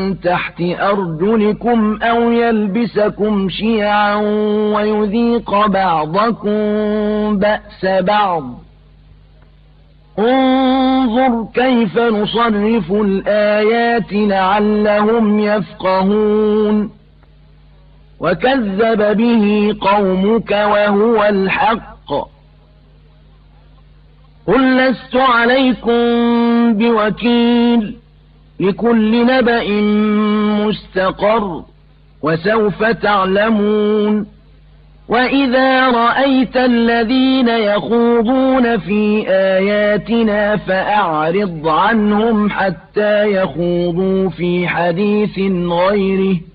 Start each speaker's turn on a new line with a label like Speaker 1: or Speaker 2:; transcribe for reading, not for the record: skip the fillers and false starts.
Speaker 1: تحت أرجلكم أو يلبسكم شيعا ويذيق بعضكم بأس بعض انظر كيف نصرف الآيات لعلهم يفقهون وكذب به قومك وهو الحق قل لست عليكم بوكيل لكل نبأ مستقر وسوف تعلمون وإذا رأيت الذين يخوضون في آياتنا فأعرض عنهم حتى يخوضوا في حديث غيره